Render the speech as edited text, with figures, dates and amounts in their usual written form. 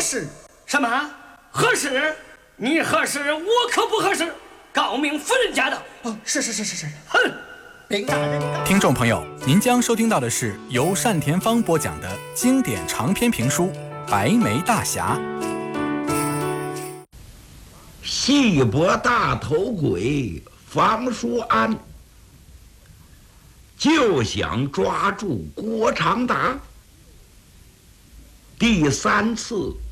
适。 什么合适？你合适，我可不合适，告明夫人家的。 哦，是， 哼！ 禀大人。 听众朋友，您将收听到的是由单田芳播讲的经典长篇评书《白眉大侠》。 细脖大头鬼房叔安就想抓住郭长达，第3次